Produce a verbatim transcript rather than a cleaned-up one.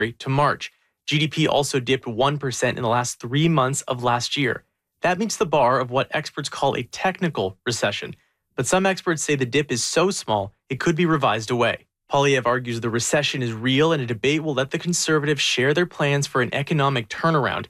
to March. G D P also dipped one percent in the last three months of last year. That meets the bar of what experts call a technical recession. But some experts say the dip is so small, it could be revised away. Poilievre argues the recession is real and a debate will let the Conservatives share their plans for an economic turnaround.